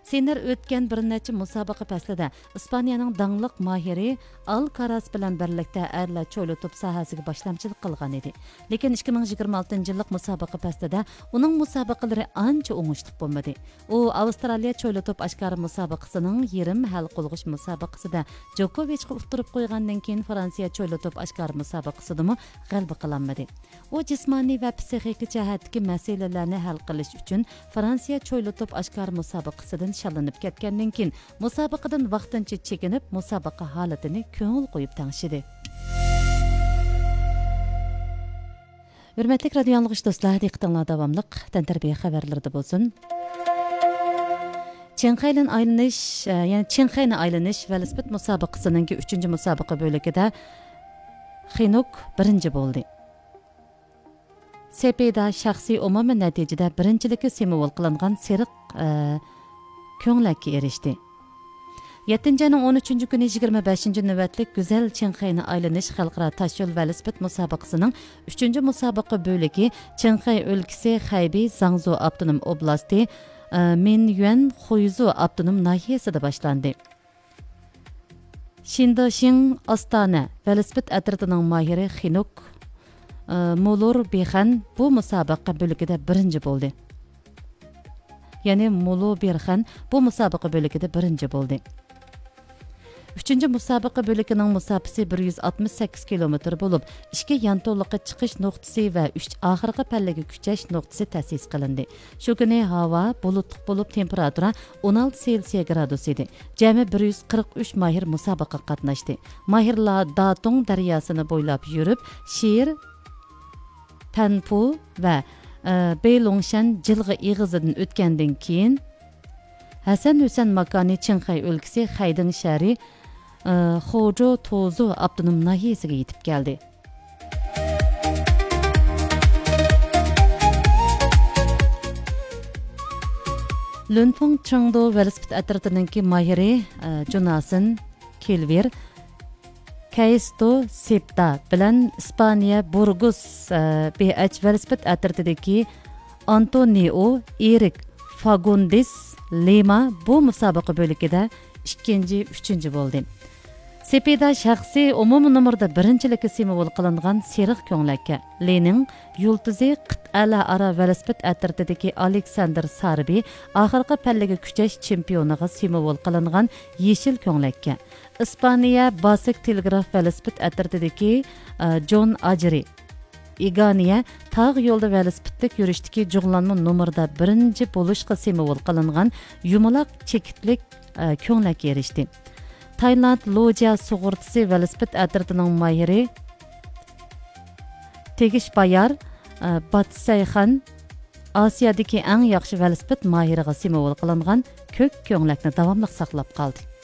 Sinner o'tgan bir necha musobaqa faslida Ispaniyaning dangliq mahiri Alcaraz bilan birlikda erlar cho'li to'p sohasiga boshlamchilik qilgan edi. Lekin 2026-yillik musobaqa faslida uning musobaqalari ancha o'ngishli bo'lmadi. U Avstraliya cho'li to'p oshkori musobaqasining yarim hal qilg'ish musobaqasida Djokovicga uqtirib qo'ygandan keyin Fransiya cho'li to'p oshkori musobaqasida g'alaba qilolmadi. U jismoniy va psixik jihatdagi masalalarni hal qilish uchun Fransiya cho'li to'p oshkori musobaqasidan shallanib ketgandan keyin musobaqadan vaqtincha chekinib, musobaqa holatini ko'ngil qo'yib tangshidi. Hurmatli radio anglag'ich do'stlar, diqqatinglar davomliq tantarbiya xabarlarida bo'lsin. Çenxay'dan aylanish, ya'ni Çenxay'ni aylanish velosiped musobaqasining 3-musobaqa bo'ligida Xinuk birinchi bo'ldi. Sepeda shaxsiy umumiy natijada birinchilikka simvol qilingan seriq ko'nglakka erishdi. 7-ayning 13-kuni 25-navbatlik Güzel Çenxay'ni aylanish xalqaro tashyo'l velosiped musobaqasining 3-musobaqa bo'ligi Çenxay o'lkasi Xaybey Zangzhou avtonom oblasti Minyuan Xuizu avtonom nahiyasida boshlandi. Shindoshing Ostona velosiped atritining mahiri Xinuk Mulur Bexan bu musobaqa bo'ligida birinchi bo'ldi. Ya'ni Mulu Berxan bu musobaqa bo'ligida birinchi bo'ldi. 3-musobaqa bo'ligining musofasi 168 kilometr bo'lib, 2 yanto'liqqa chiqish nuqtasi va 3 oxirgi pallaga kuchash nuqtasi ta'sis qilindi. Shu kuni havo bulutli bo'lib, temperatura 16 Selsiya gradus edi. Jami 143 mahir musobaqa qatnashdi. Mahirlar Datung daryosini bo'ylab yurib, Shir, Tanpu va Beylongshan jilg'i ig'izidan o'tgandan keyin Hasan Husan makoni Çenxay o'lkasi Xayding shahri Xo'jo To'zu avtonom nahiyasiga yetib keldi. Lunpung Chengdu velosiped atritining mahiri Jonason Kelver Kaisto Septa bilan Ispaniya Burgos BH velosiped atritidagi Antonio Erik Fagundes Lima bu musobaqa bo'ligida 2-3 bo'ldi. Sepeda shaxsiy umumiy nomerda birinchilikka simvol qilingan seriq ko'nglakka Lenin yulduzi qit'alar aro velosiped atritidagi Aleksandr Sarbi oxirgi pallaga kuchash chempioniga simvol qilingan yeshil ko'nglakka Ispaniya Basic Telegraf velosiped atritidagi John Ajri Iganiya tog' yo'lda velosipedlik yurishdagi jug'lanma nomerda birinchi bo'lishga simvol qilingan yumaloq chekitlik ko'nglakka erishdi. Tayland Loja sug'urtasi velosiped atritining mahiri Tegish Bayar Batsayxan Osiyodagi eng yaxshi velosiped mahiriga simvol qilingan ko'k ko'nglakni davomli saqlab qoldi.